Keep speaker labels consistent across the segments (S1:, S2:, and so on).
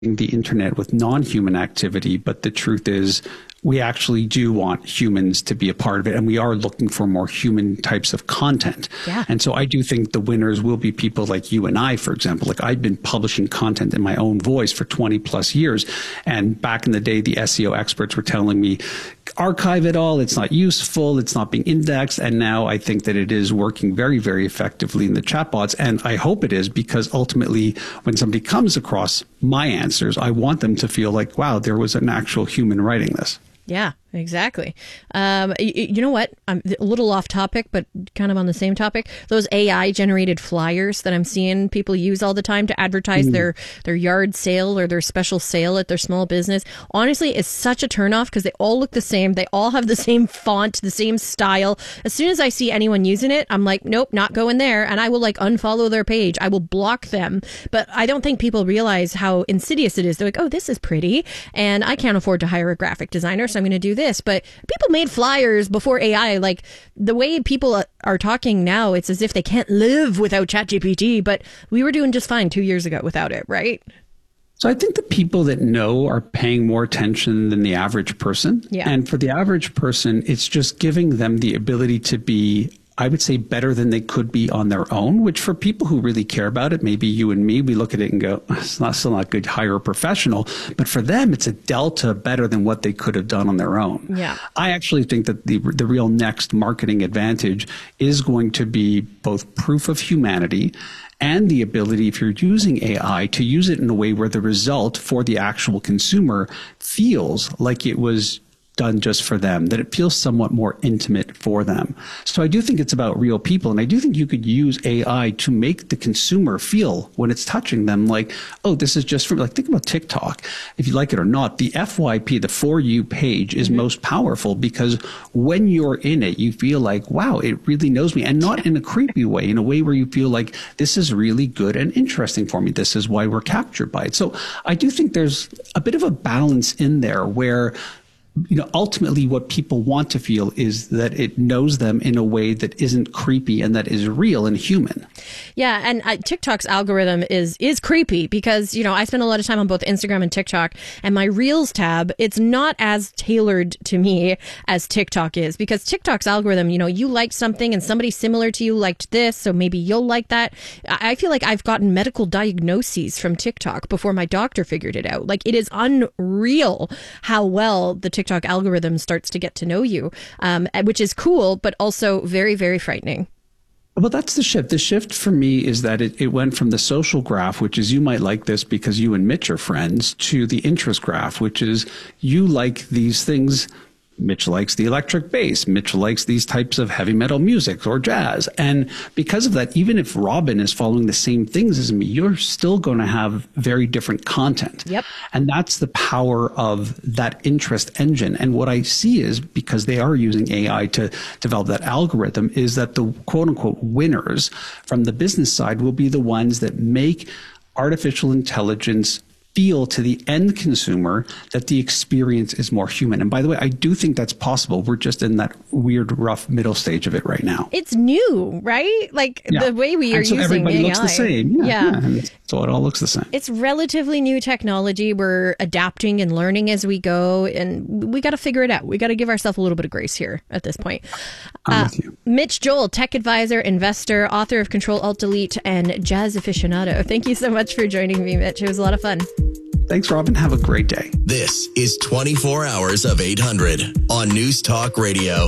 S1: the internet with non-human activity, but the truth is we actually do want humans to be a part of it, and we are looking for more human types of content.
S2: Yeah.
S1: And so I do think the winners will be people like you and I, for example. Like, I've been publishing content in my own voice for 20 plus years, and back in the day, the SEO experts were telling me, archive it all, it's not useful, it's not being indexed. And now I think that it is working very, very effectively in the chatbots. And I hope it is, because ultimately when somebody comes across my answers, I want them to feel like, wow, there was an actual human writing this.
S2: Yeah, exactly. You know what? I'm a little off topic, but kind of on the same topic. Those AI generated flyers that I'm seeing people use all the time to advertise their yard sale or their special sale at their small business. Honestly, it's such a turnoff because they all look the same. They all have the same font, the same style. As soon as I see anyone using it, I'm like, nope, not going there. And I will unfollow their page. I will block them. But I don't think people realize how insidious it is. They're like, oh, this is pretty. And I can't afford to hire a graphic designer, so I'm going to do this. But people made flyers before AI. Like, the way people are talking now, it's as if they can't live without ChatGPT, but we were doing just fine 2 years ago without it, right?
S1: So I think the people that know are paying more attention than the average person.
S2: Yeah.
S1: And for the average person, it's just giving them the ability to be, I would say, better than they could be on their own, which for people who really care about it, maybe you and me, we look at it and go, it's still not good, hire a professional. But for them, it's a delta better than what they could have done on their own.
S2: Yeah.
S1: I actually think that the real next marketing advantage is going to be both proof of humanity and the ability, if you're using AI, to use it in a way where the result for the actual consumer feels like it was done just for them, that it feels somewhat more intimate for them. So I do think it's about real people. And I do think you could use AI to make the consumer feel, when it's touching them, like, oh, this is just for, like, think about TikTok. If you like it or not, the FYP, the For You page, is most powerful because when you're in it, you feel like, wow, it really knows me. And not in a creepy way, in a way where you feel like this is really good and interesting for me. This is why we're captured by it. So I do think there's a bit of a balance in there where, you know, ultimately what people want to feel is that it knows them in a way that isn't creepy and that is real and human.
S2: Yeah, and TikTok's algorithm is creepy because, you know, I spend a lot of time on both Instagram and TikTok, and my Reels tab, it's not as tailored to me as TikTok is, because TikTok's algorithm, you know, you liked something and somebody similar to you liked this, so maybe you'll like that. I feel like I've gotten medical diagnoses from TikTok before my doctor figured it out. Like, it is unreal how well the TikTok algorithm starts to get to know you, which is cool, but also very, very frightening.
S1: Well, that's the shift. The shift for me is that it went from the social graph, which is you might like this because you and Mitch are friends, to the interest graph, which is you like these things. Mitch likes the electric bass. Mitch likes these types of heavy metal music or jazz. And because of that, even if Robin is following the same things as me, you're still going to have very different content.
S2: Yep.
S1: And that's the power of that interest engine. And what I see is, because they are using AI to develop that algorithm, is that the quote unquote winners from the business side will be the ones that make artificial intelligence feel to the end consumer that the experience is more human. And by the way, I do think that's possible. We're just in that weird, rough middle stage of it right now.
S2: It's new, right? Like, the way we are using
S1: everybody
S2: AI.
S1: looks the same.
S2: Yeah.
S1: So it all looks the same.
S2: It's relatively new technology. We're adapting and learning as we go, and we got to figure it out. We got to give ourselves a little bit of grace here at this point.
S1: I'm with you.
S2: Mitch Joel, tech advisor, investor, author of Control Alt Delete, and jazz aficionado. Thank you so much for joining me, Mitch. It was a lot of fun.
S1: Thanks, Robin. Have a great day.
S3: This is 24 Hours of 800 on News Talk Radio,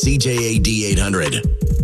S3: CJAD 800.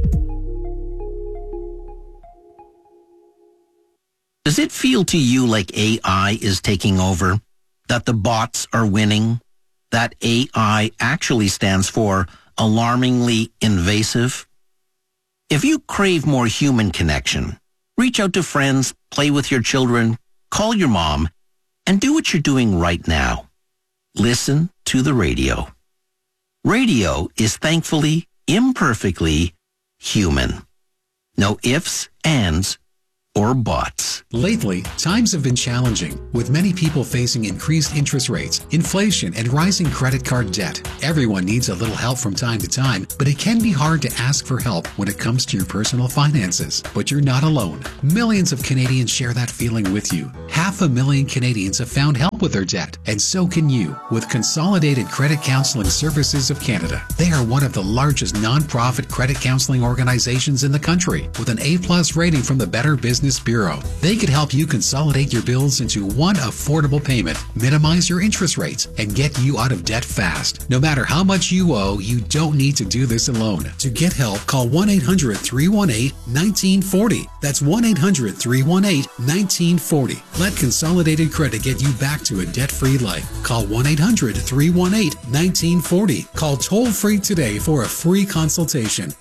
S4: Does it feel to you like AI is taking over? That the bots are winning? That AI actually stands for alarmingly invasive? If you crave more human connection, reach out to friends, play with your children, call your mom, and do what you're doing right now. Listen to the radio. Radio is thankfully, imperfectly human. No ifs, ands, or bots.
S5: Lately, times have been challenging, with many people facing increased interest rates, inflation, and rising credit card debt. Everyone needs a little help from time to time, but it can be hard to ask for help when it comes to your personal finances. But you're not alone. Millions of Canadians share that feeling with you. 500,000 Canadians have found help with their debt, and so can you with Consolidated Credit Counseling Services of Canada. They are one of the largest non-profit credit counseling organizations in the country, with an A+ rating from the Better Business Bureau. They could help you consolidate your bills into one affordable payment, minimize your interest rates, and get you out of debt fast. No matter how much you owe, you don't need to do this alone. To get help, call 1-800-318-1940. That's 1-800-318-1940. Let Consolidated Credit get you back to a debt-free life. Call 1-800-318-1940. Call toll-free today for a free consultation.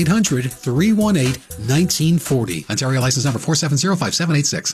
S5: 1-800-318-1940. Ontario license number 4705786.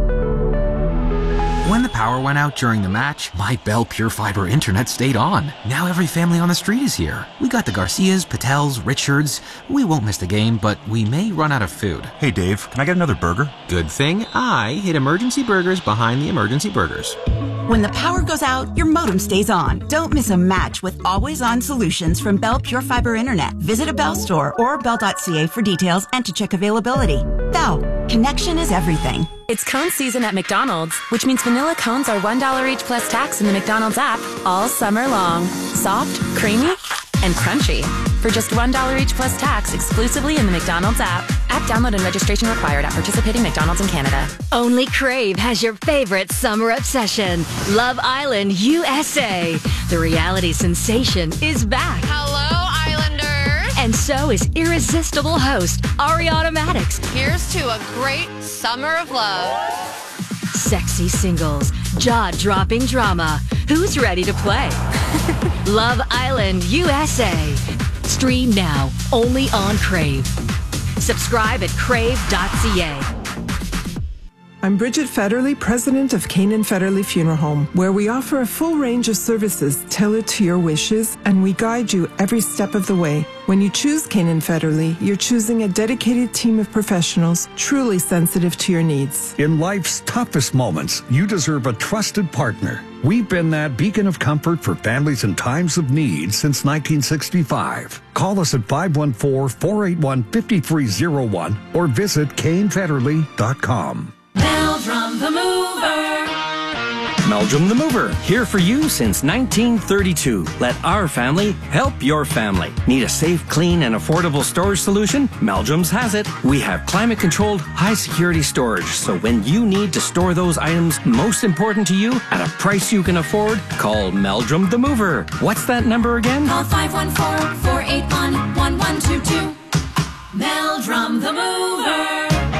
S6: When the power went out during the match, my Bell Pure Fiber internet stayed on. Now every family on the street is here. We got the Garcias, Patels, Richards. We won't miss the game, but we may run out of food.
S7: Hey Dave, can I get another burger?
S6: Good thing I hid Emergency Burgers behind the Emergency Burgers.
S8: When the power goes out, your modem stays on. Don't miss a match with always-on solutions from Bell Pure Fiber Internet. Visit a Bell store or bell.ca for details and to check availability. Bell, connection is everything.
S9: It's cone season at McDonald's, which means vanilla cones are $1 each plus tax in the McDonald's app all summer long. Soft, creamy, and crunchy. For just $1 each plus tax exclusively in the McDonald's app. App download and registration required at participating McDonald's in Canada.
S10: Only Crave has your favorite summer obsession, Love Island USA. The reality sensation is back.
S11: Hello, Islanders.
S10: And so is irresistible host Ariana Maddox.
S11: Here's to a great summer of love.
S10: Sexy singles, jaw-dropping drama. Who's ready to play? Love Island USA. Stream now, only on Crave. Subscribe at crave.ca.
S12: I'm Bridget Federley, president of Canaan Federley Funeral Home, where we offer a full range of services tailored to your wishes, and we guide you every step of the way. When you choose Canaan Federley, you're choosing a dedicated team of professionals truly sensitive to your needs.
S13: In life's toughest moments, you deserve a trusted partner. We've been that beacon of comfort for families in times of need since 1965. Call us at 514-481-5301 or visit canefederley.com.
S14: Meldrum the Mover.
S15: Meldrum the Mover, here for you since 1932. Let our family help your family. Need a safe, clean, and affordable storage solution? Meldrum's has it. We have climate-controlled, high-security storage, so when you need to store those items most important to you at a price you can afford, call Meldrum the Mover. What's that number again?
S14: Call 514-481-1122. Meldrum the Mover.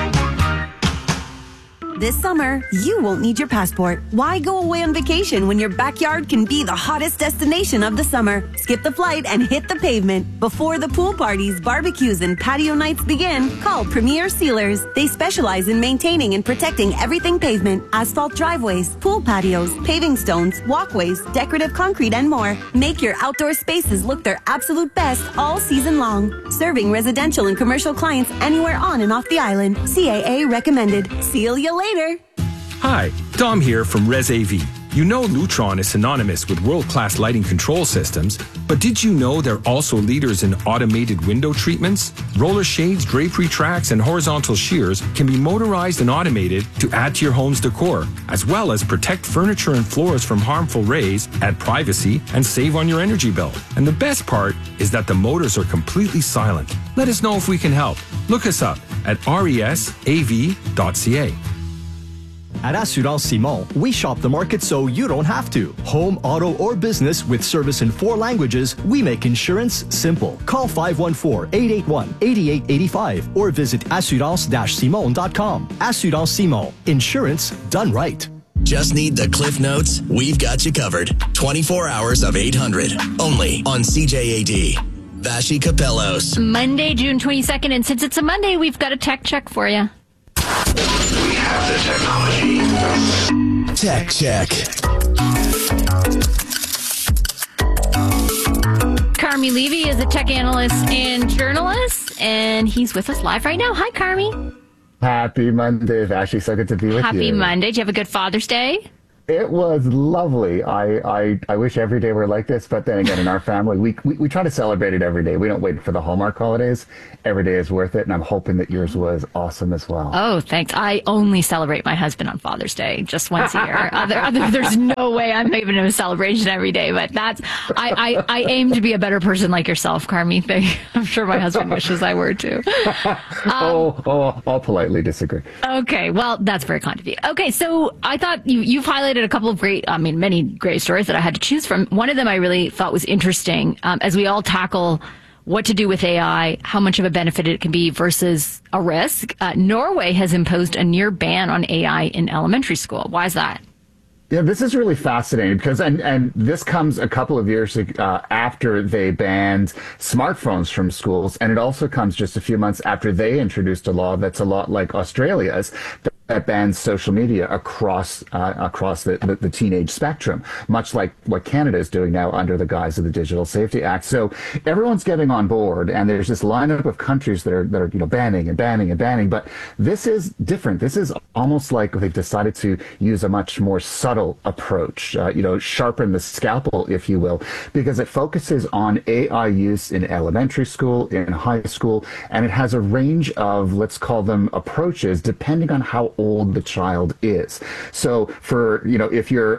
S8: This summer, you won't need your passport. Why go away on vacation when your backyard can be the hottest destination of the summer? Skip the flight and hit the pavement. Before the pool parties, barbecues, and patio nights begin, call Premier Sealers. They specialize in maintaining and protecting everything pavement, asphalt driveways, pool patios, paving stones, walkways, decorative concrete, and more. Make your outdoor spaces look their absolute best all season long. Serving residential and commercial clients anywhere on and off the island. CAA recommended. Seal you later.
S16: Hi, Dom here from Res AV. You know Lutron is synonymous with world-class lighting control systems, but did you know they're also leaders in automated window treatments? Roller shades, drapery tracks, and horizontal shears can be motorized and automated to add to your home's decor, as well as protect furniture and floors from harmful rays, add privacy, and save on your energy bill. And the best part is that the motors are completely silent. Let us know if we can help. Look us up at resav.ca.
S17: At Assurance Simon, we shop the market so you don't have to. Home, auto, or business with service in 4 languages, we make insurance simple. Call 514-881-8885 or visit assurance-simon.com. Assurance Simon. Insurance done right.
S3: Just need the Cliff Notes? We've got you covered. 24 hours of 800. Only on CJAD. Vashi Capellos.
S18: Monday, June 22nd, and since it's a Monday, we've got a tech check for you.
S3: We have the technology. Tech check.
S18: Carmi Levy is a tech analyst and journalist, and he's with us live right now. Hi, Carmi.
S7: Happy Monday, Vashi. So good to be with you.
S18: Happy Monday. Did you have a good Father's Day?
S7: It was lovely. I wish every day were like this, but then again, in our family, we try to celebrate it every day. We don't wait for the Hallmark holidays. Every day is worth it, and I'm hoping that yours was awesome as well.
S18: Oh, thanks. I only celebrate my husband on Father's Day, just once a year. There's no way I'm giving him a celebration every day, but I aim to be a better person like yourself, Carmi. I'm sure my husband wishes I were too.
S7: I'll politely disagree.
S18: Okay, well, that's very kind of you. Okay, so I thought you've highlighted a couple of many great stories that I had to choose from. One of them I really thought was interesting as we all tackle what to do with AI, how much of a benefit it can be versus a risk. Norway has imposed a near ban on AI in elementary school. Why is that?
S7: Yeah, this is really fascinating because, and this comes a couple of years after they banned smartphones from schools, and it also comes just a few months after they introduced a law that's a lot like Australia's that bans social media across the teenage spectrum, much like what Canada is doing now under the guise of the Digital Safety Act. So everyone's getting on board, and there's this lineup of countries that are banning and banning and banning. But this is different. This is almost like they've decided to use a much more subtle approach, sharpen the scalpel, if you will, because it focuses on AI use in elementary school, in high school, and it has a range of, let's call them approaches, depending on how old the child is. So for, if you're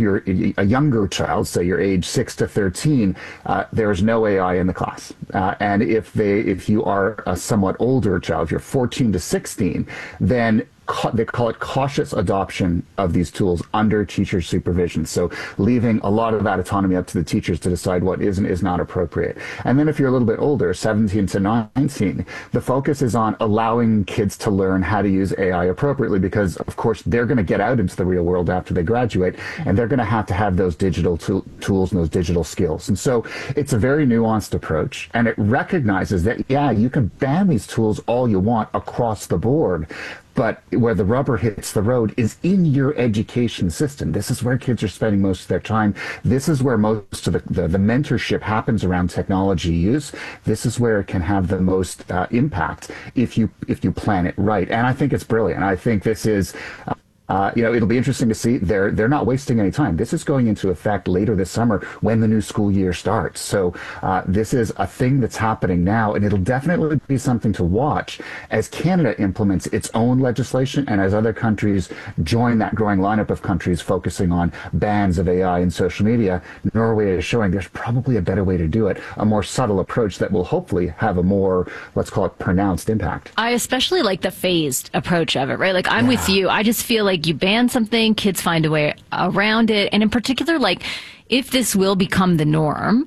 S7: a younger child, say you're age 6 to 13, there's no AI in the class. And if you are a somewhat older child, if you're 14 to 16, then they call it cautious adoption of these tools under teacher supervision. So leaving a lot of that autonomy up to the teachers to decide what is and is not appropriate. And then if you're a little bit older, 17 to 19, the focus is on allowing kids to learn how to use AI appropriately because, of course, they're going to get out into the real world after they graduate, and they're going to have those digital tools and those digital skills. And so it's a very nuanced approach, and it recognizes that, yeah, you can ban these tools all you want across the board, but where the rubber hits the road is in your education system. This is where kids are spending most of their time. This is where most of the mentorship happens around technology use. This is where it can have the most impact if you plan it right. And I think it's brilliant. I think this is it'll be interesting to see. They're not wasting any time. This is going into effect later this summer when the new school year starts. So this is a thing that's happening now, and it'll definitely be something to watch as Canada implements its own legislation and as other countries join that growing lineup of countries focusing on bans of AI and social media. Norway is showing there's probably a better way to do it, a more subtle approach that will hopefully have a more, let's call it, pronounced impact.
S18: I especially like the phased approach of it, right? Like, I'm with you. I just feel like you ban something, kids find a way around it. And in particular, like, if this will become the norm,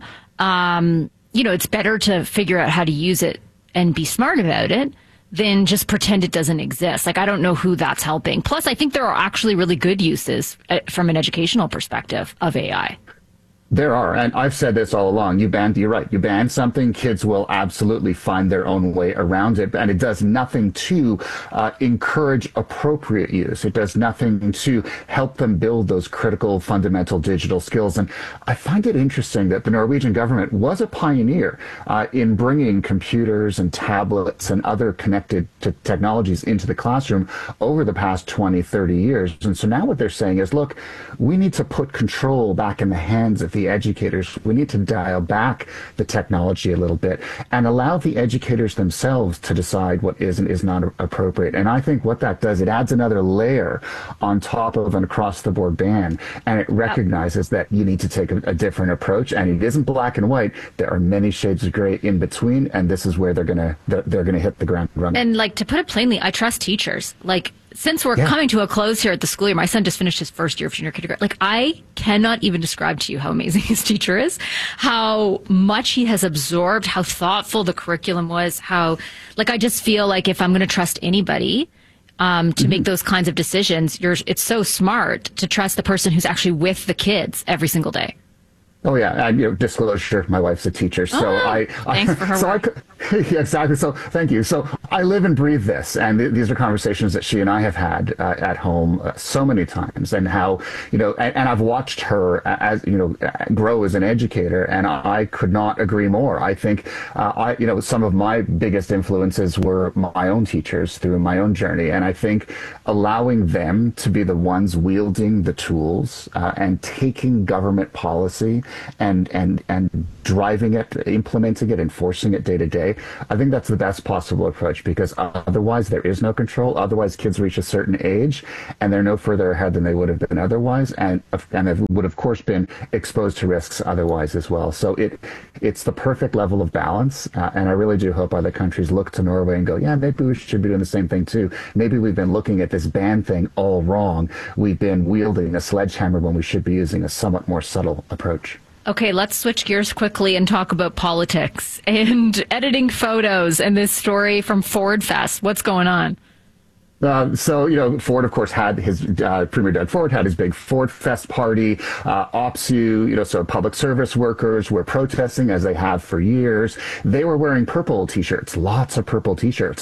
S18: it's better to figure out how to use it and be smart about it than just pretend it doesn't exist. Like, I don't know who that's helping. Plus, I think there are actually really good uses from an educational perspective of AI.
S7: There are, and I've said this all along. You're right. You ban something, kids will absolutely find their own way around it, and it does nothing to encourage appropriate use. It does nothing to help them build those critical, fundamental digital skills. And I find it interesting that the Norwegian government was a pioneer in bringing computers and tablets and other connected technologies into the classroom over the past 20, 30 years. And so now what they're saying is, look, we need to put control back in the hands of the educators. We need to dial back the technology a little bit and allow the educators themselves to decide what is and is not appropriate. And I think what that does, it adds another layer on top of an across-the-board ban, and it recognizes that you need to take a different approach, and it isn't black and white. There are many shades of gray in between, and this is where they're gonna hit the ground running.
S18: And like, to put it plainly, I trust teachers. Like, since we're coming to a close here at the school year, my son just finished his first year of junior kindergarten. Like, I cannot even describe to you how amazing his teacher is, how much he has absorbed, how thoughtful the curriculum was, how, like, I just feel like if I'm going to trust anybody to make those kinds of decisions, it's so smart to trust the person who's actually with the kids every single day.
S7: Oh yeah, disclosure. My wife's a teacher, so
S18: thanks for her work.
S7: Yeah, exactly. So thank you. So I live and breathe this, and these are conversations that she and I have had at home so many times, and how, and I've watched her grow as an educator, and I could not agree more. I think, some of my biggest influences were my own teachers through my own journey, and I think allowing them to be the ones wielding the tools and taking government policy and driving it, implementing it, enforcing it day to day, I think that's the best possible approach, because otherwise there is no control. Otherwise, kids reach a certain age and they're no further ahead than they would have been otherwise, and would of course been exposed to risks otherwise as well. So it's the perfect level of balance, and I really do hope other countries look to Norway and go, yeah, maybe we should be doing the same thing too. Maybe we've been looking at this ban thing all wrong. We've been wielding a sledgehammer when we should be using a somewhat more subtle approach.
S18: Okay, let's switch gears quickly and talk about politics and editing photos and this story from Ford Fest. What's going on?
S7: Ford, of course, had his, Premier Doug Ford had his big Ford Fest party. OPSEU, so public service workers were protesting, as they have for years. They were wearing purple T-shirts, lots of purple T-shirts.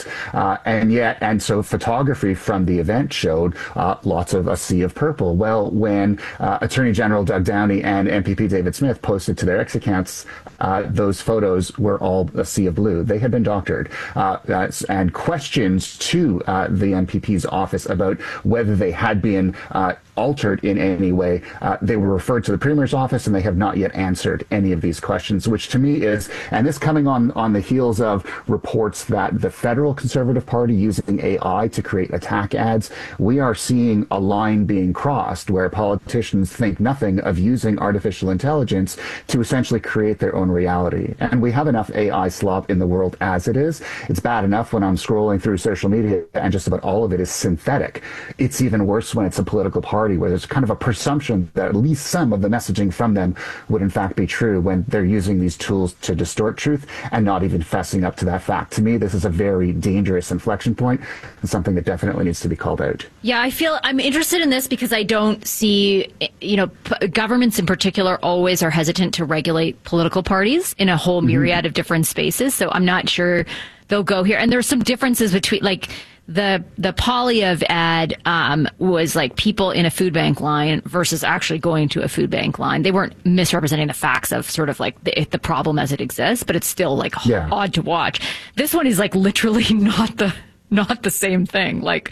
S7: And so photography from the event showed lots of a sea of purple. Well, when Attorney General Doug Downey and MPP David Smith posted to their X accounts, those photos were all a sea of blue. They had been doctored. And questions to the MPP's office about whether they had been altered in any way. They were referred to the Premier's office, and they have not yet answered any of these questions, which to me is, and this coming on the heels of reports that the federal Conservative Party using AI to create attack ads, we are seeing a line being crossed where politicians think nothing of using artificial intelligence to essentially create their own reality. And we have enough AI slop in the world as it is. It's bad enough when I'm scrolling through social media and just about all of it is synthetic. It's even worse when it's a political party where there's kind of a presumption that at least some of the messaging from them would in fact be true when they're using these tools to distort truth and not even fessing up to that fact. To me, this is a very dangerous inflection point and something that definitely needs to be called out.
S18: Yeah, I'm interested in this because I don't see, governments in particular always are hesitant to regulate political parties in a whole myriad of different spaces. So I'm not sure they'll go here. And there's some differences between, like, the Polyev ad was like people in a food bank line versus actually going to a food bank line. They weren't misrepresenting the facts of sort of like the problem as it exists, but it's still like odd to watch. This one is like literally not the same thing. Like,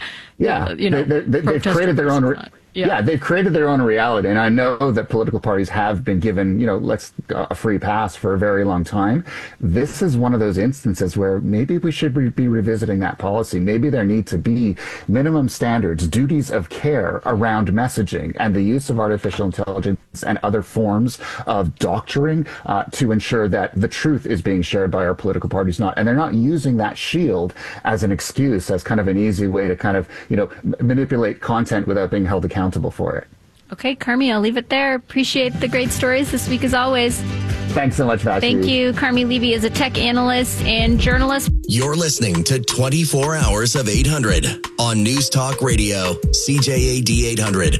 S7: they've created their own. Yeah, they've created their own reality, and I know that political parties have been given, a free pass for a very long time. This is one of those instances where maybe we should be revisiting that policy. Maybe there need to be minimum standards, duties of care around messaging and the use of artificial intelligence and other forms of doctoring to ensure that the truth is being shared by our political parties, and they're not using that shield as an excuse, as kind of an easy way to kind of, manipulate content without being held accountable for it.
S18: Okay, Carmi, I'll leave it there. Appreciate the great stories this week as always.
S7: Thanks so much, Vashi.
S18: Thank you. Carmi Levy is a tech analyst and journalist.
S3: You're listening to 24 Hours of 800 on News Talk Radio, CJAD 800.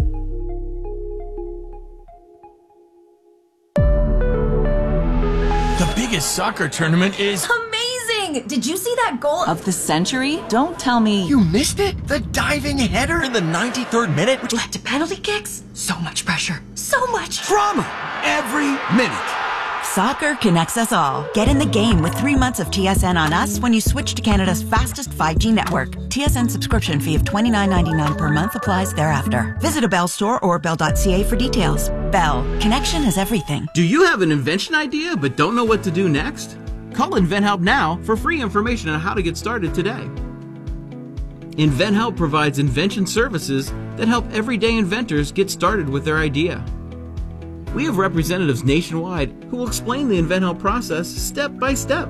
S19: The biggest soccer tournament is
S20: amazing! Did you see that goal of the century? Don't tell me
S19: you missed it. The diving header in the 93rd minute, which
S20: led to penalty kicks. So much pressure. So much
S19: drama every minute.
S21: Soccer connects us all. Get in the game with 3 months of TSN on us when you switch to Canada's fastest 5G network. TSN subscription fee of $29.99 per month applies thereafter. Visit a Bell store or bell.ca for details. Bell. Connection is everything.
S22: Do you have an invention idea but don't know what to do next? Call InventHelp now for free information on how to get started today. InventHelp provides invention services that help everyday inventors get started with their idea. We have representatives nationwide who will explain the InventHelp process step by step.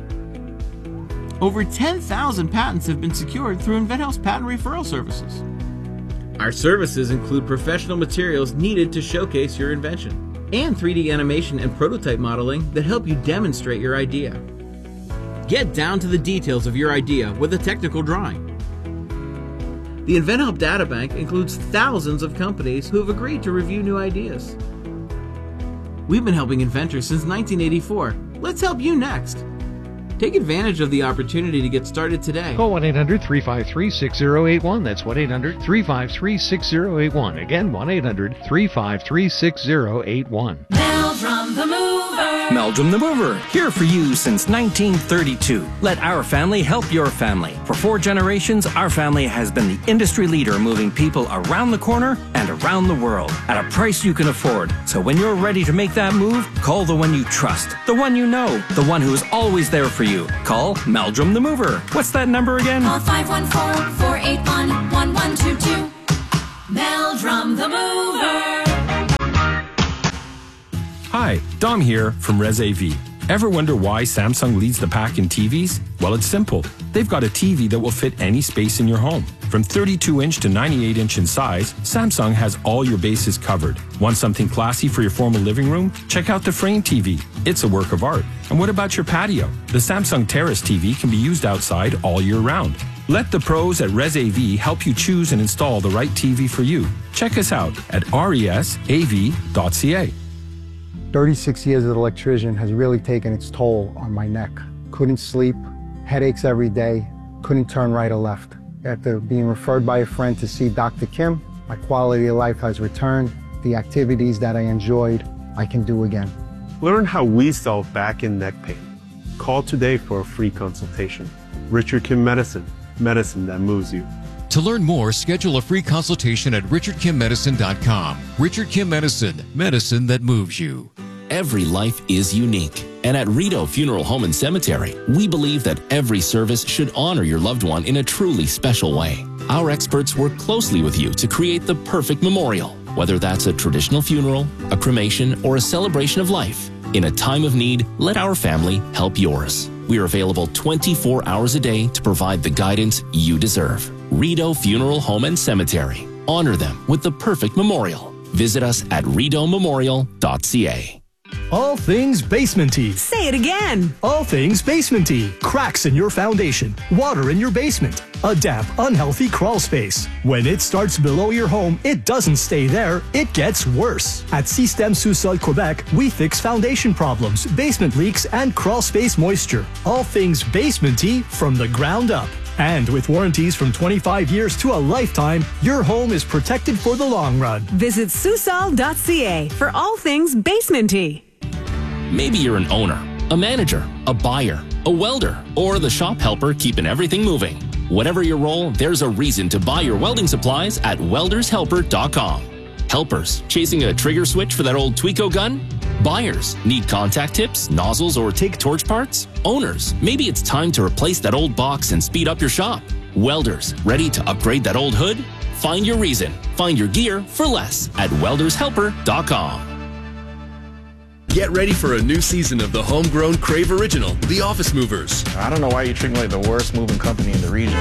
S22: Over 10,000 patents have been secured through InventHelp's patent referral services. Our services include professional materials needed to showcase your invention, and 3D animation and prototype modeling that help you demonstrate your idea. Get down to the details of your idea with a technical drawing. The InventHelp Databank includes thousands of companies who have agreed to review new ideas. We've been helping inventors since 1984. Let's help you next. Take advantage of the opportunity to get started today.
S1: Call 1-800-353-6081. That's 1-800-353-6081. Again, 1-800-353-6081.
S14: Meldrum the Mover.
S15: Meldrum the Mover, here for you since 1932. Let our family help your family. For 4 generations, our family has been the industry leader moving people around the corner and around the world at a price you can afford. So when you're ready to make that move, call the one you trust, the one you know, the one who is always there for you. Call Meldrum the Mover. What's that number again?
S14: Call 514-481-1122. Meldrum the Mover.
S16: Hi, Dom here from Res AV. Ever wonder why Samsung leads the pack in TVs? Well, it's simple. They've got a TV that will fit any space in your home. From 32-inch to 98-inch in size, Samsung has all your bases covered. Want something classy for your formal living room? Check out the Frame TV. It's a work of art. And what about your patio? The Samsung Terrace TV can be used outside all year round. Let the pros at Res AV help you choose and install the right TV for you. Check us out at resav.ca.
S2: 36 years as an electrician has really taken its toll on my neck. Couldn't sleep, headaches every day, couldn't turn right or left. After being referred by a friend to see Dr. Kim, my quality of life has returned. The activities that I enjoyed, I can do again.
S23: Learn how we solve back and neck pain. Call today for a free consultation. Richard Kim Medicine, medicine that moves you.
S24: To learn more, schedule a free consultation at richardkimmedicine.com. Richard Kim Medicine, medicine that moves you.
S25: Every life is unique. And at Rito Funeral Home and Cemetery, we believe that every service should honor your loved one in a truly special way. Our experts work closely with you to create the perfect memorial, whether that's a traditional funeral, a cremation, or a celebration of life. In a time of need, let our family help yours. We are available 24 hours a day to provide the guidance you deserve. Rito Funeral Home and Cemetery. Honor them with the perfect memorial. Visit us at ridomemorial.ca.
S17: All things basementy.
S8: Say it again.
S17: All things basementy. Cracks in your foundation. Water in your basement. A damp, unhealthy crawl space. When it starts below your home, it doesn't stay there. It gets worse. At Système Sous-Sol Quebec, we fix foundation problems, basement leaks, and crawl space moisture. All things basementy from the ground up. And with warranties from 25 years to a lifetime, your home is protected for the long run.
S8: Visit susol.ca for all things basementy.
S25: Maybe you're an owner, a manager, a buyer, a welder, or the shop helper keeping everything moving. Whatever your role, there's a reason to buy your welding supplies at weldershelper.com. Helpers, chasing a trigger switch for that old Tweco gun? Buyers, need contact tips, nozzles, or TIG torch parts? Owners, maybe it's time to replace that old box and speed up your shop. Welders, ready to upgrade that old hood? Find your reason. Find your gear for less at weldershelper.com.
S3: Get ready for a new season of the homegrown Crave original, The Office Movers.
S26: I don't know why you treat me like the worst moving company in the region.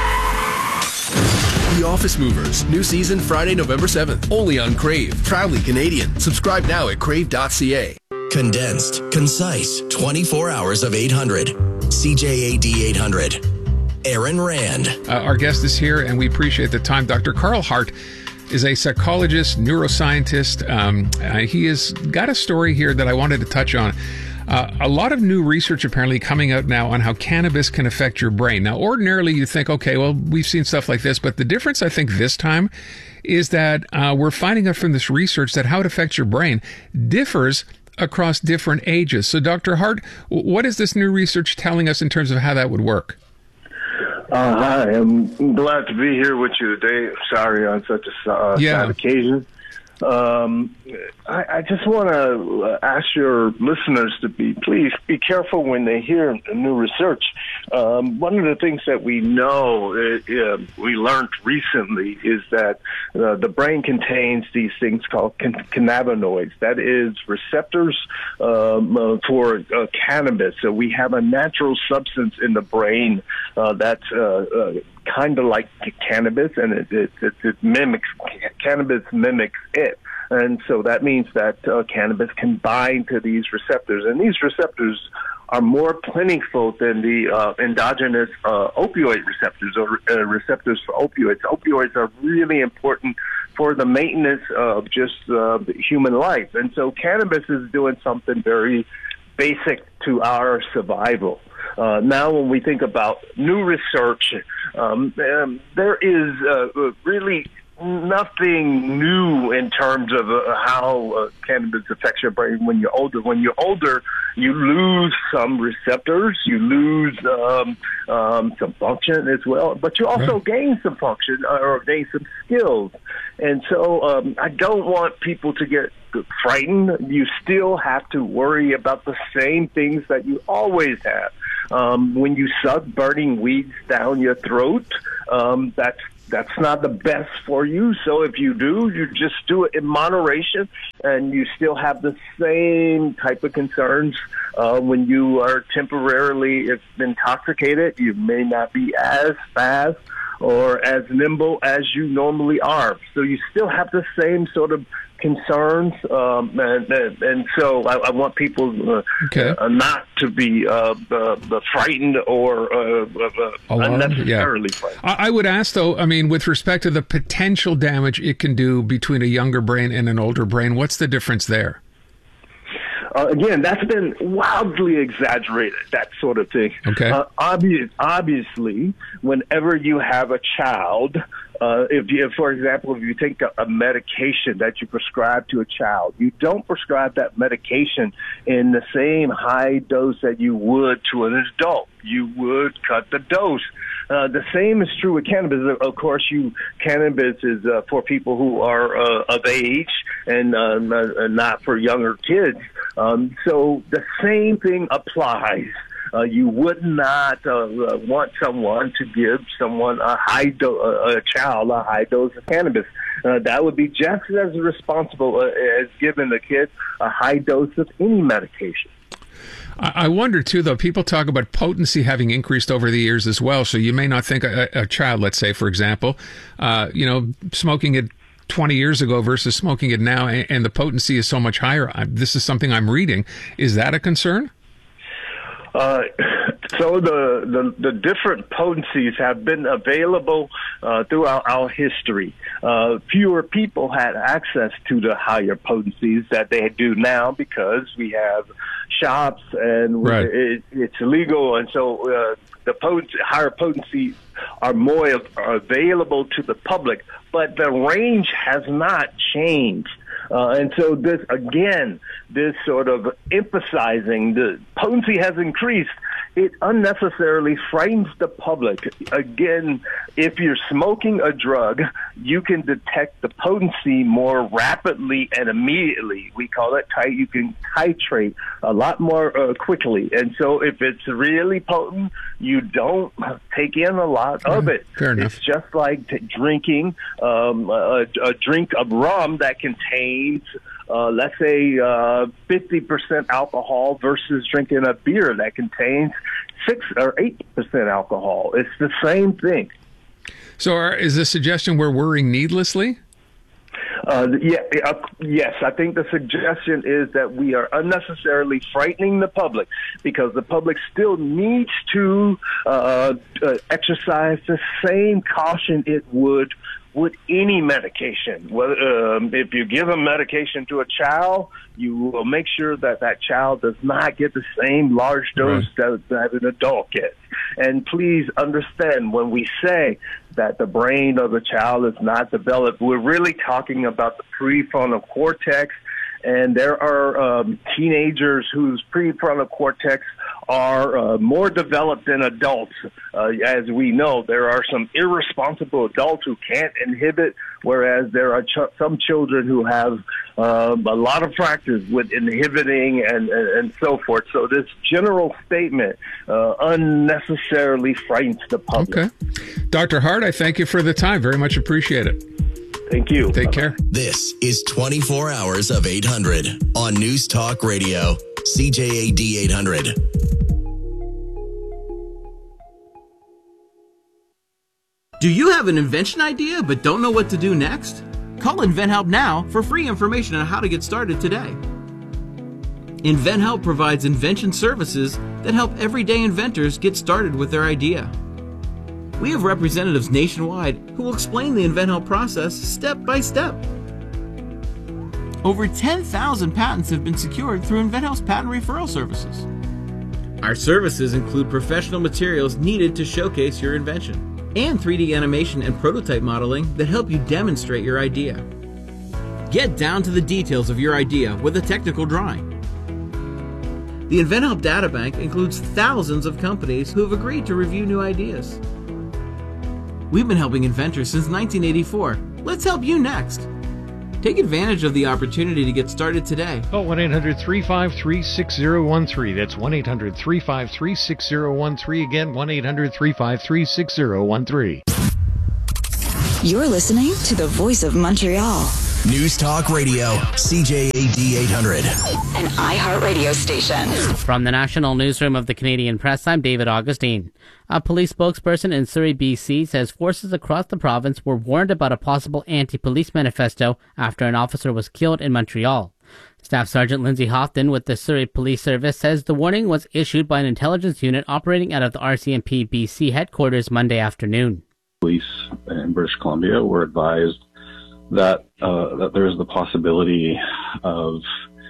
S3: The Office Movers. New season Friday, November 7th. Only on Crave. Proudly Canadian. Subscribe now at crave.ca. Condensed, concise, 24 hours of 800. CJAD 800. Aaron Rand.
S27: Our guest is here, and we appreciate the time. Dr. Carl Hart is a psychologist, neuroscientist. He has got a story here that I wanted to touch on. A lot of new research apparently coming out now on how cannabis can affect your brain. Now, ordinarily you think, okay, well, we've seen stuff like this, but the difference I think this time is that we're finding out from this research that how it affects your brain differs across different ages. So, Dr. Hart, what is this new research telling us in terms of how that would work?
S28: Hi, I'm glad to be here with you today. Sorry on such a sad occasion. I just want to ask your listeners to please be careful when they hear new research. One of the things that we know, we learned recently, is that the brain contains these things called cannabinoids. That is receptors for cannabis. So we have a natural substance in the brain that's kind of like cannabis, and it mimics, cannabis mimics it. And so that means that cannabis can bind to these receptors. And these receptors are more plentiful than the endogenous opioid receptors or receptors for opioids. Opioids are really important for the maintenance of just human life. And so cannabis is doing something very basic to our survival. Now, when we think about new research, there is really nothing new in terms of how cannabis affects your brain when you're older. When you're older, you lose some receptors, you lose some function as well, but you also gain some function or gain some skills. And so I don't want people to get frightened. You still have to worry about the same things that you always have. When you suck burning weeds down your throat, that's not the best for you. So if you do, you just do it in moderation, and you still have the same type of concerns when you are temporarily intoxicated. You may not be as fast or as nimble as you normally are. So you still have the same sort of concerns, and so I want people not to be frightened or unnecessarily frightened.
S27: I would ask, though, I mean, with respect to the potential damage it can do between a younger brain and an older brain, what's the difference there?
S28: Again, that's been wildly exaggerated, that sort of thing.
S27: Okay.
S28: Obviously, whenever you have a child, for example, if you take a medication that you prescribe to a child, you don't prescribe that medication in the same high dose that you would to an adult. You would cut the dose. The same is true with cannabis. Of course, cannabis is for people who are of age and not for younger kids. So the same thing applies. You would not want someone to give someone a child a high dose of cannabis. That would be just as responsible as giving the kid a high dose of any medication.
S27: I wonder, too, though, people talk about potency having increased over the years as well. So you may not think a child, let's say, for example, smoking it 20 years ago versus smoking it now, and the potency is so much higher. This is something I'm reading. Is that a concern?
S28: So the different potencies have been available throughout our history. Fewer people had access to the higher potencies that they do now because we have shops and it's illegal, and so the higher potencies are more available to the public, but the range has not changed. And so this sort of emphasizing the potency has increased, it unnecessarily frightens the public. Again, if you're smoking a drug, you can detect the potency more rapidly and immediately. We call it you can titrate a lot more quickly. And so if it's really potent, you don't take in a lot of it.
S27: Fair enough.
S28: It's just like drinking a drink of rum that contains let's say 50% alcohol versus drinking a beer that contains 6 or 8% alcohol. It's the same thing.
S27: So is the suggestion we're worrying needlessly?
S28: Yes, I think the suggestion is that we are unnecessarily frightening the public because the public still needs to exercise the same caution it would with any medication. If you give a medication to a child, you will make sure that that child does not get the same large dose that an adult gets. And please understand, when we say that the brain of the child is not developed, we're really talking about the prefrontal cortex. And there are teenagers whose prefrontal cortex are more developed than adults. As we know, there are some irresponsible adults who can't inhibit, whereas there are some children who have a lot of practice with inhibiting and so forth. So this general statement unnecessarily frightens the public.
S27: Okay. Dr. Hart, I thank you for the time. Very much appreciate it.
S28: Thank you.
S27: Take care.
S3: This is 24 Hours of 800 on News Talk Radio, CJAD 800.
S22: Do you have an invention idea but don't know what to do next? Call InventHelp now for free information on how to get started today. InventHelp provides invention services that help everyday inventors get started with their idea. We have representatives nationwide who will explain the InventHelp process step by step. Over 10,000 patents have been secured through InventHealth's patent referral services. Our services include professional materials needed to showcase your invention, and 3D animation and prototype modeling that help you demonstrate your idea. Get down to the details of your idea with a technical drawing. The InventHelp Databank includes thousands of companies who have agreed to review new ideas. We've been helping inventors since 1984. Let's help you next. Take advantage of the opportunity to get started today.
S1: Call 1-800-353-6013. That's 1-800-353-6013. Again, 1-800-353-6013.
S4: You're listening to the Voice of Montreal.
S3: News Talk Radio, CJAD 800.
S4: An iHeartRadio station.
S5: From the National Newsroom of the Canadian Press, I'm David Augustine. A police spokesperson in Surrey, BC, says forces across the province were warned about a possible anti-police manifesto after an officer was killed in Montreal. Staff Sergeant Lindsay Houghton with the Surrey Police Service says the warning was issued by an intelligence unit operating out of the RCMP BC headquarters Monday afternoon.
S6: Police in British Columbia were advised that there is the possibility of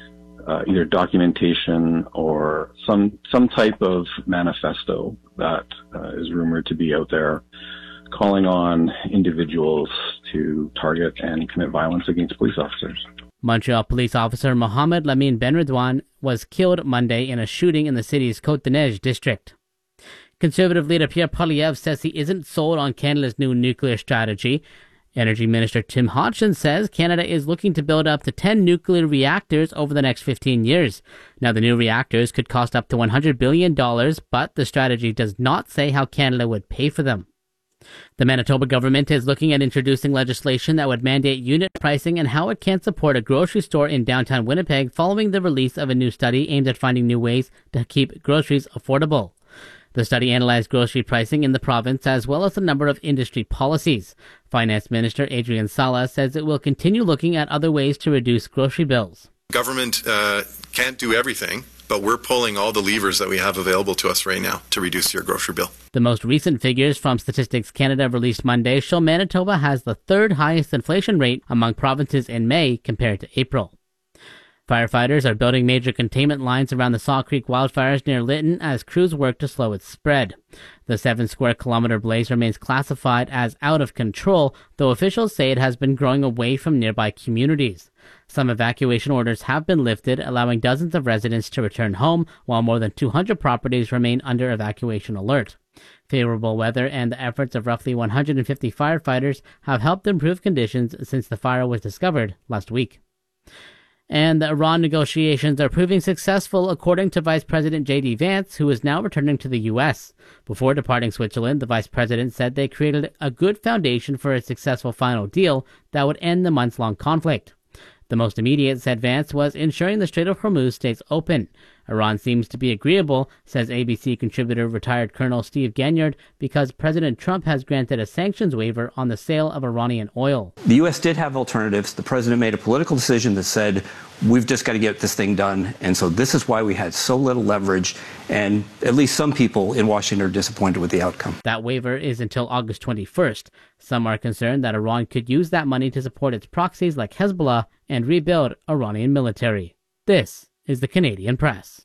S6: either documentation or some type of manifesto that is rumored to be out there calling on individuals to target and commit violence against police officers.
S5: Montreal police officer Mohamed Lamine Benredouane was killed Monday in a shooting in the city's Côte-des-Neiges district. Conservative leader Pierre Poilievre says he isn't sold on Canada's new nuclear strategy. Energy Minister Tim Hodgson says Canada is looking to build up to 10 nuclear reactors over the next 15 years. Now, the new reactors could cost up to $100 billion, but the strategy does not say how Canada would pay for them. The Manitoba government is looking at introducing legislation that would mandate unit pricing and how it can support a grocery store in downtown Winnipeg following the release of a new study aimed at finding new ways to keep groceries affordable. The study analyzed grocery pricing in the province as well as a number of industry policies. Finance Minister Adrian Sala says it will continue looking at other ways to reduce grocery bills.
S9: Government can't do everything, but we're pulling all the levers that we have available to us right now to reduce your grocery bill.
S5: The most recent figures from Statistics Canada released Monday show Manitoba has the third highest inflation rate among provinces in May compared to April. Firefighters are building major containment lines around the Saw Creek wildfires near Lytton as crews work to slow its spread. The 7-square-kilometer blaze remains classified as out of control, though officials say it has been growing away from nearby communities. Some evacuation orders have been lifted, allowing dozens of residents to return home, while more than 200 properties remain under evacuation alert. Favorable weather and the efforts of roughly 150 firefighters have helped improve conditions since the fire was discovered last week. And the Iran negotiations are proving successful, according to Vice President J.D. Vance, who is now returning to the U.S. Before departing Switzerland, the Vice President said they created a good foundation for a successful final deal that would end the months-long conflict. The most immediate, said Vance, was ensuring the Strait of Hormuz stays open. Iran seems to be agreeable, says ABC contributor retired Colonel Steve Ganyard, because President Trump has granted a sanctions waiver on the sale of Iranian oil.
S10: The U.S. did have alternatives. The president made a political decision that said, we've just got to get this thing done. And so this is why we had so little leverage. And at least some people in Washington are disappointed with the outcome.
S5: That waiver is until August 21st. Some are concerned that Iran could use that money to support its proxies like Hezbollah and rebuild Iranian military. This is the Canadian Press.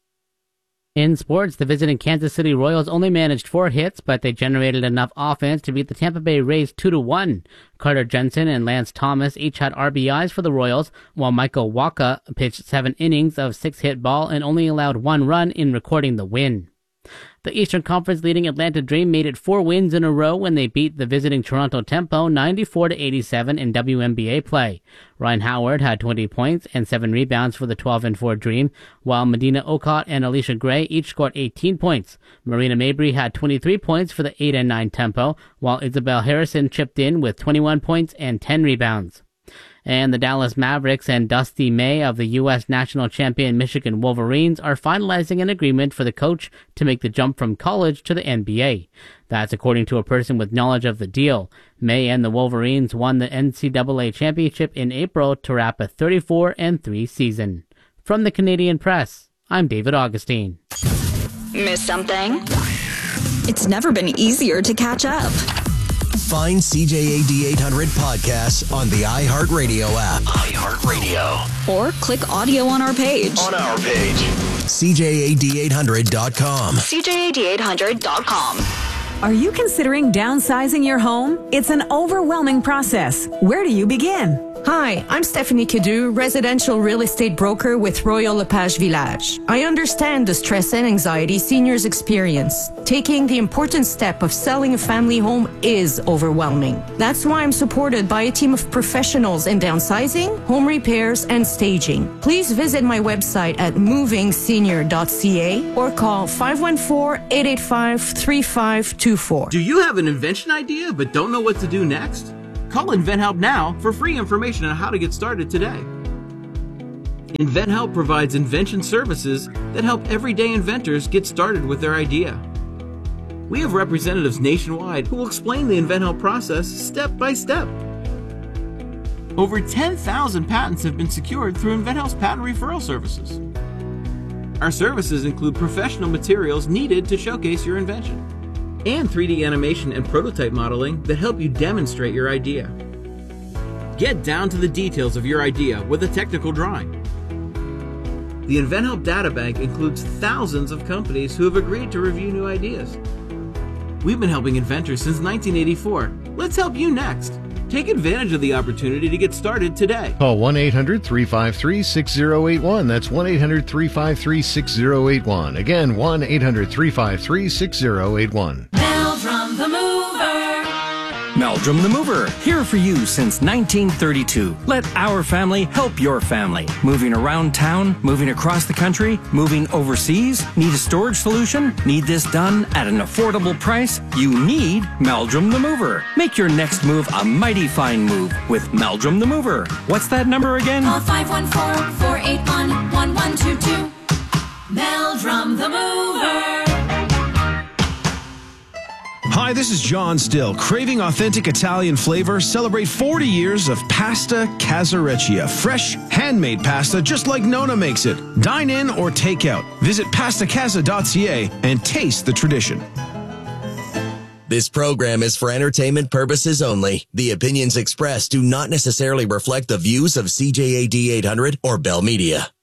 S5: In sports, the visiting Kansas City Royals only managed 4 hits, but they generated enough offense to beat the Tampa Bay Rays 2-1. Carter Jensen and Lance Thomas each had RBIs for the Royals, while Michael Wacha pitched 7 innings of 6-hit ball and only allowed 1 run in recording the win. The Eastern Conference leading Atlanta Dream made it 4 wins in a row when they beat the visiting Toronto Tempo 94-87 in WNBA play. Ryan Howard had 20 points and 7 rebounds for the 12-4 Dream, while Medina Okot and Alicia Gray each scored 18 points. Marina Mabry had 23 points for the 8-9 Tempo, while Isabel Harrison chipped in with 21 points and 10 rebounds. And the Dallas Mavericks and Dusty May of the U.S. national champion Michigan Wolverines are finalizing an agreement for the coach to make the jump from college to the NBA. That's according to a person with knowledge of the deal. May and the Wolverines won the NCAA championship in April to wrap a 34-3 season. From the Canadian Press, I'm David Augustine.
S4: Miss something? It's never been easier to catch up.
S3: Find CJAD 800 podcasts on the iHeartRadio app.
S4: iHeartRadio. Or click audio on our page.
S3: CJAD800.com.
S4: CJAD800.com.
S1: Are you considering downsizing your home? It's an overwhelming process. Where do you begin?
S7: Hi, I'm Stephanie Kidu, residential real estate broker with Royal LePage Village. I understand the stress and anxiety seniors experience. Taking the important step of selling a family home is overwhelming. That's why I'm supported by a team of professionals in downsizing, home repairs, and staging. Please visit my website at movingsenior.ca or call 514-885-3524.
S22: Do you have an invention idea but don't know what to do next? Call InventHelp now for free information on how to get started today. InventHelp provides invention services that help everyday inventors get started with their idea. We have representatives nationwide who will explain the InventHelp process step by step. Over 10,000 patents have been secured through InventHelp's patent referral services. Our services include professional materials needed to showcase your invention, and 3D animation and prototype modeling that help you demonstrate your idea. Get down to the details of your idea with a technical drawing. The InventHelp Databank includes thousands of companies who have agreed to review new ideas. We've been helping inventors since 1984. Let's help you next. Take advantage of the opportunity to get started today.
S11: Call 1-800-353-6081. That's 1-800-353-6081. Again, 1-800-353-6081.
S14: Meldrum the Mover.
S15: Meldrum the Mover, here for you since 1932. Let our family help your family. Moving around town, moving across the country, moving overseas. Need a storage solution? Need this done at an affordable price? You need Meldrum the Mover. Make your next move a mighty fine move with Meldrum the Mover. What's that number again?
S14: Call 514-481-1122. Meldrum the Mover.
S12: Hi, this is John Still. Craving authentic Italian flavor? Celebrate 40 years of Pasta Casareccia. Fresh, handmade pasta just like Nona makes it. Dine in or take out. Visit pastacasa.ca and taste the tradition.
S3: This program is for entertainment purposes only. The opinions expressed do not necessarily reflect the views of CJAD 800 or Bell Media.